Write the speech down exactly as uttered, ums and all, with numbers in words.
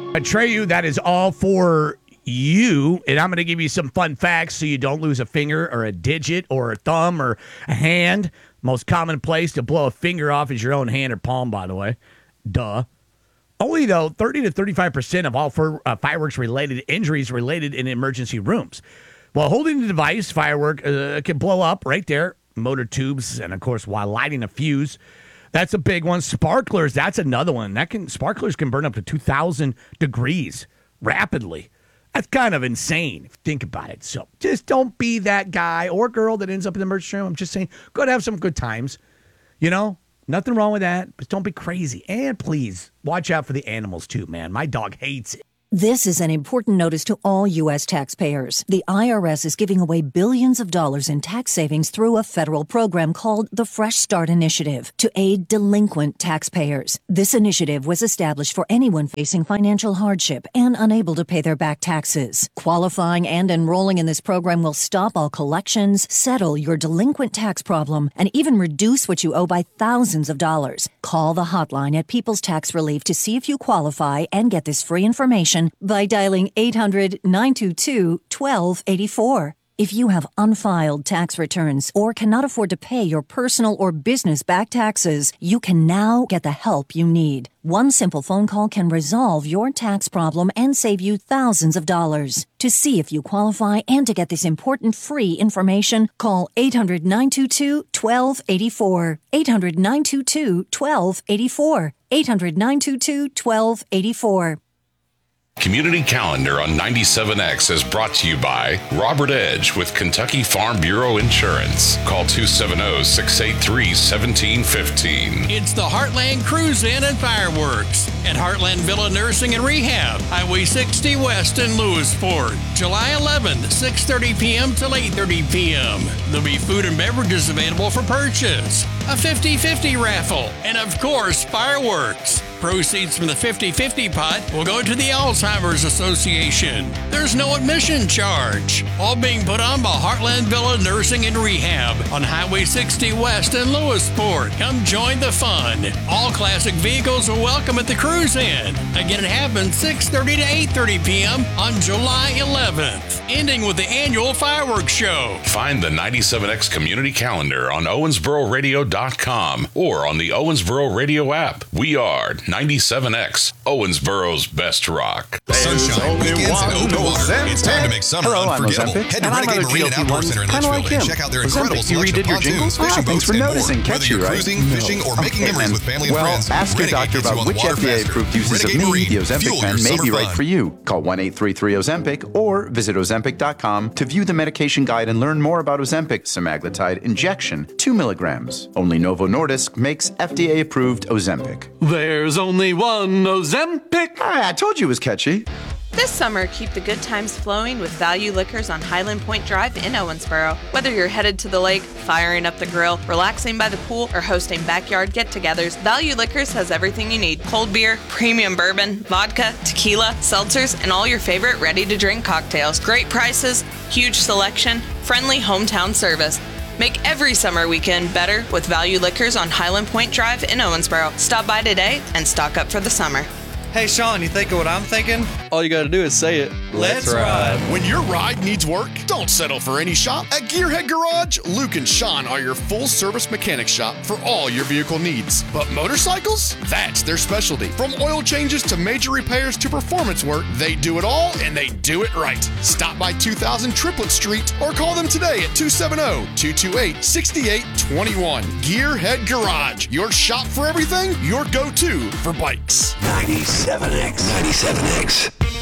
Atreyu, that is all for you, and I'm going to give you some fun facts so you don't lose a finger or a digit or a thumb or a hand. Most common place to blow a finger off is your own hand or palm, by the way. Duh. Only, though, thirty to thirty-five percent of all for, uh, fireworks-related injuries related in emergency rooms. While holding the device, firework uh, can blow up right there, motor tubes, and, of course, while lighting a fuse. That's a big one. Sparklers, that's another one. That can Sparklers can burn up to two thousand degrees rapidly. That's kind of insane if you think about it. So just don't be that guy or girl that ends up in the emergency room. I'm just saying, go to have some good times. You know? Nothing wrong with that, but don't be crazy. And please, watch out for the animals too, man. My dog hates it. This is an important notice to all U S taxpayers. The I R S is giving away billions of dollars in tax savings through a federal program called the Fresh Start Initiative to aid delinquent taxpayers. This initiative was established for anyone facing financial hardship and unable to pay their back taxes. Qualifying and enrolling in this program will stop all collections, settle your delinquent tax problem, and even reduce what you owe by thousands of dollars. Call the hotline at People's Tax Relief to see if you qualify and get this free information by dialing eight hundred, nine two two, one two eight four. If you have unfiled tax returns or cannot afford to pay your personal or business back taxes, you can now get the help you need. One simple phone call can resolve your tax problem and save you thousands of dollars. To see if you qualify and to get this important free information, call eight hundred, nine two two, one two eight four. eight hundred, nine two two, one two eight four. eight hundred, nine two two, one two eight four. Community Calendar on ninety-seven X is brought to you by Robert Edge with Kentucky Farm Bureau Insurance. Call two seven zero, six eight three, one seven one five. It's the Heartland Cruise In and Fireworks at Heartland Villa Nursing and Rehab, Highway sixty West in Lewisport. July eleventh, six thirty p.m. till eight thirty p.m. There'll be food and beverages available for purchase, a fifty-fifty raffle, and of course, fireworks. Proceeds from the fifty-fifty pot will go to the Alzheimer's Association. There's no admission charge. All being put on by Heartland Villa Nursing and Rehab on Highway sixty West in Lewisport. Come join the fun. All classic vehicles are welcome at the Cruise In. Again, it happens six thirty to eight thirty p.m. on July eleventh, ending with the annual fireworks show. Find the ninety-seven X Community Calendar on Owensboro Radio dot com or on the Owensboro Radio app. We are ninety-seven X, Owensboro's best rock. Sunshine, weekends, and open water. It's time to make summer Hello, unforgettable. I'm Head to Renegade Marine and Outdoor Center in Litchfield and check out their incredible selection of pontoons, fishing boats, and more. Whether you're cruising, fishing, or making memories with family and friends, well, ask your doctor about which F D A-approved uses of me, the Ozempic pen, may be right for you. Call one eight three three Ozempic or visit Ozempic dot com to view the medication guide and learn more about Ozempic semaglutide injection, two milligrams. Only Novo Nordisk makes F D A-approved Ozempic. There's only one Ozempic. Ah, I told you it was catchy. This summer, keep the good times flowing with Value Liquors on Highland Point Drive in Owensboro. Whether you're headed to the lake, firing up the grill, relaxing by the pool, or hosting backyard get-togethers, Value Liquors has everything you need. Cold beer, premium bourbon, vodka, tequila, seltzers, and all your favorite ready-to-drink cocktails. Great prices, huge selection, friendly hometown service. Make every summer weekend better with Value Liquors on Highland Point Drive in Owensboro. Stop by today and stock up for the summer. Hey, Sean, you think of what I'm thinking? All you gotta do is say it. Let's, Let's ride. ride. When your ride needs work, don't settle for any shop. At Gearhead Garage, Luke and Sean are your full-service mechanic shop for all your vehicle needs. But motorcycles? That's their specialty. From oil changes to major repairs to performance work, they do it all, and they do it right. Stop by two thousand Triplet Street or call them today at two seven zero, two two eight, six eight two one. Gearhead Garage, your shop for everything, your go-to for bikes. ninety-seven X. ninety-seven X.